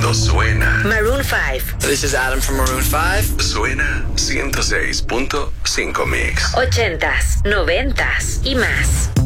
cuando suena. Maroon 5. This is Adam from Maroon 5. Suena 106.5 Mix. 80s, 90s y más.